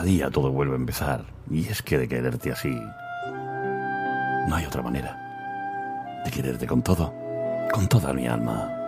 Cada día todo vuelve a empezar. Y es que de quererte así, no hay otra manera. De quererte con todo, con toda mi alma.